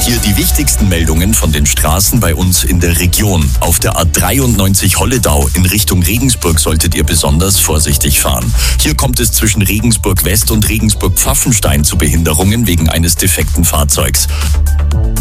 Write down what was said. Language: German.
Hier die wichtigsten Meldungen von den Straßen bei uns in der Region. Auf der A93 Holledau in Richtung Regensburg solltet ihr besonders vorsichtig fahren. Hier kommt es zwischen Regensburg West und Regensburg Pfaffenstein zu Behinderungen wegen eines defekten Fahrzeugs.